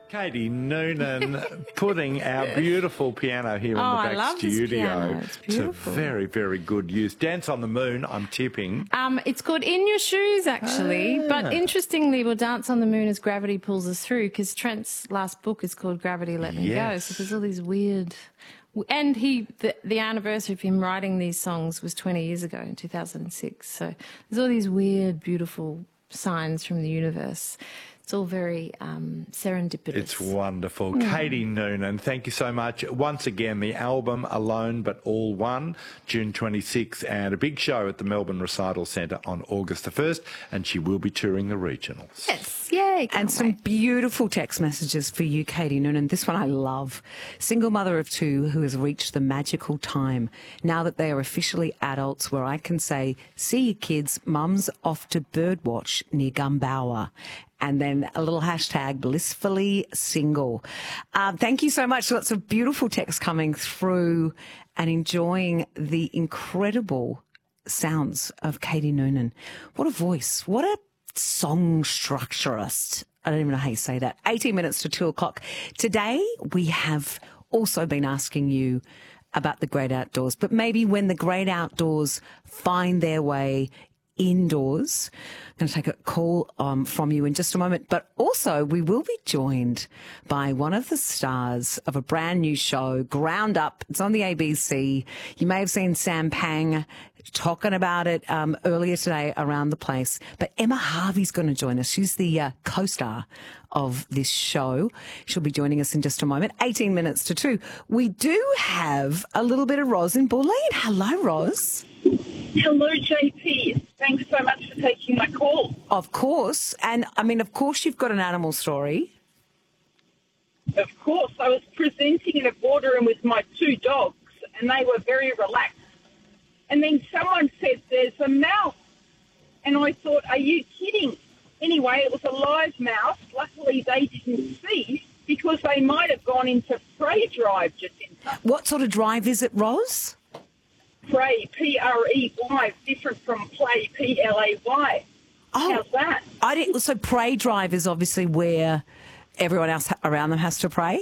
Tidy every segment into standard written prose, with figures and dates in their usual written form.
Katie Noonan putting our beautiful piano here in the back studio to very, very good use. Dance on the Moon, I'm tipping. It's called In Your Shoes, actually. But interestingly, well, Dance on the Moon as Gravity Pulls Us Through, because Trent's last book is called Gravity Let Me Go. So there's all these weird... And the anniversary of him writing these songs was 20 years ago in 2006. So there's all these weird, beautiful signs from the universe. It's all very serendipitous. It's wonderful. Katie Noonan, thank you so much. Once again, the album Alone But All One, June 26th, and a big show at the Melbourne Recital Centre on August the 1st, and she will be touring the regionals. Yes, yay. And some beautiful text messages for you, Katie Noonan. This one I love. Single mother of two who has reached the magical time now that they are officially adults where I can say, see you kids, mum's off to birdwatch near Gumbower. And then a little hashtag blissfully single. Thank you so much. Lots of beautiful texts coming through and enjoying the incredible sounds of Katie Noonan. What a voice. What a song structurist. I don't even know how you say that. 18 minutes to 2 o'clock. Today we have also been asking you about the great outdoors, but maybe when the great outdoors find their way indoors. I'm going to take a call from you in just a moment. But also, we will be joined by one of the stars of a brand new show, Ground Up. It's on the ABC. You may have seen Sam Pang talking about it earlier today around the place. But Emma Harvey's going to join us. She's the co-star of this show. She'll be joining us in just a moment. 18 minutes to 2. We do have a little bit of Roz in Bulleen. Hello, Roz. Hello, JP. Thanks so much for taking my call. Of course. And, I mean, of course you've got an animal story. Of course. I was presenting in a boardroom with my 2 dogs, and they were very relaxed. And then someone said, there's a mouse. And I thought, are you kidding? Anyway, it was a live mouse. Luckily, they didn't see because they might have gone into prey drive just in time. What sort of drive is it, Roz? Prey, P-R-E-Y, different from play, P-L-A-Y. Oh, how's that? So prey drive is obviously where everyone else around them has to pray?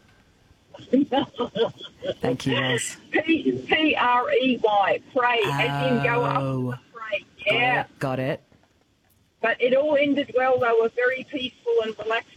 Thank you, Roz. P-R-E-Y, pray, as in go up and pray. Yeah. Got it. But it all ended well. They were very peaceful and relaxed